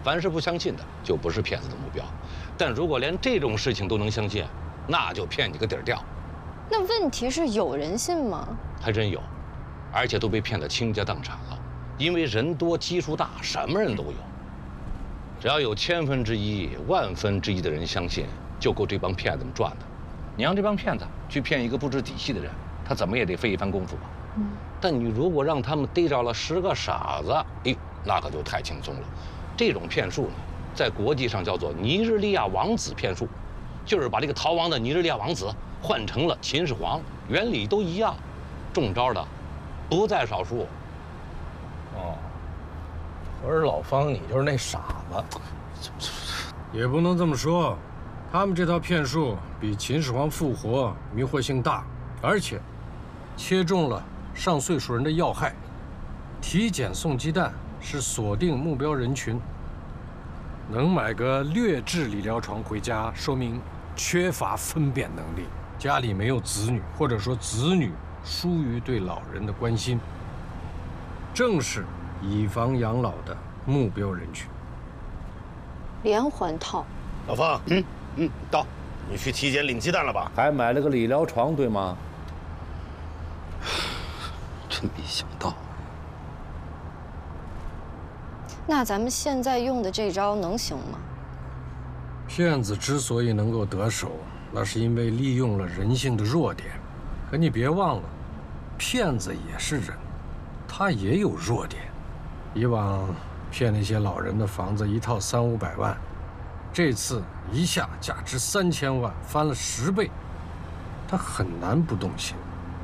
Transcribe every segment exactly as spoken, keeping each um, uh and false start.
凡是不相信的，就不是骗子的目标。但如果连这种事情都能相信，那就骗你个底儿掉。 那问题是有人信吗？ 还真有，而且都被骗得倾家荡产了。因为人多基数大，什么人都有。只要有千分之一、万分之一的人相信，就够这帮骗子们赚的。你让这帮骗子去骗一个不知底细的人，他怎么也得费一番功夫吧？嗯。但你如果让他们逮着了十个傻子，哎，那可就太轻松了。这种骗术呢，在国际上叫做尼日利亚王子骗术，就是把这个逃亡的尼日利亚王子换成了秦始皇，原理都一样，中招的不在少数。 哦，我说老方，你就是那傻子。 也不能这么说，他们这套骗术比秦始皇复活迷惑性大，而且切中了上岁数人的要害。体检送鸡蛋是锁定目标人群，能买个劣质理疗床回家，说明缺乏分辨能力，家里没有子女，或者说子女疏于对老人的关心，正是以房养老的目标人群。 连环套。 老方，嗯嗯，到，你去体检领鸡蛋了吧？ 还买了个理疗床，对吗？ 真没想到。 那咱们现在用的这招能行吗？ 骗子之所以能够得手，那是因为利用了人性的弱点。可你别忘了，骗子也是人，他也有弱点。以往骗那些老人的房子一套三五百万，这次一下价值三千万，翻了十倍，他很难不动心。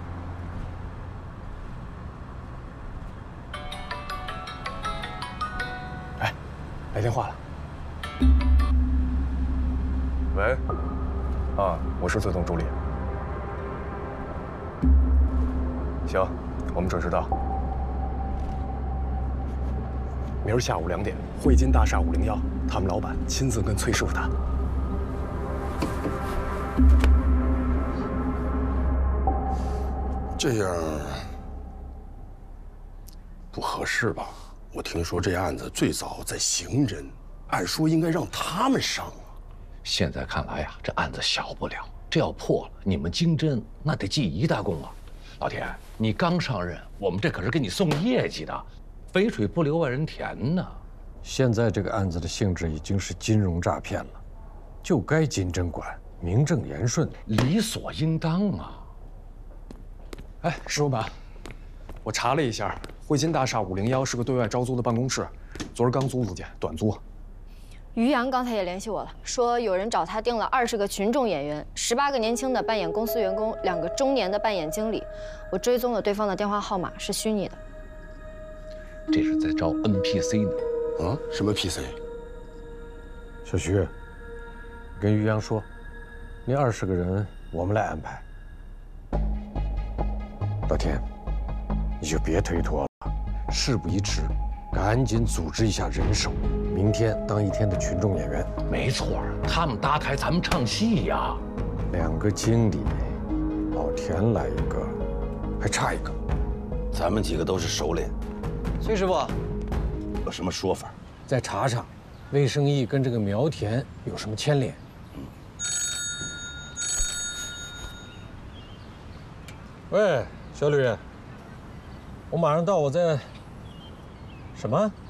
哎，来电话了。喂，啊，我是崔总助理。行，我们准时到。明儿下午两点，汇金大厦五零幺，他们老板亲自跟崔师傅谈。 这样不合适吧？我听说这案子最早在刑侦，按说应该让他们上啊。 现在看来呀，这案子小不了，这要破了，你们经侦那得记一大功啊！老田，你刚上任，我们这可是给你送业绩的，肥水不流外人田呢。 现在这个案子的性质已经是金融诈骗了，就该金针管，名正言顺， 理所应当啊。 哎，石老板，我查了一下，汇金大厦五零幺是个对外招租的办公室，昨儿刚租出去，短租。 于洋刚才也联系我了，说有人找他订了二十个群众演员，十八个年轻的扮演公司员工，两个中年的扮演经理。我追踪了对方的电话号码，是虚拟的。 这是在招 N P C 呢。 啊？什么 P C？ 小徐，你跟于洋说，那二十个人我们来安排。老田，你就别推脱了，事不宜迟，赶紧组织一下人手，明天当一天的群众演员。 没错，他们搭台，咱们唱戏呀。 两个经理，老田来一个，还差一个。 咱们几个都是熟脸。 崔师傅， 有什么说法？ 再查查，魏生义跟这个苗田有什么牵连？嗯。喂，小吕，我马上到，我在。什么？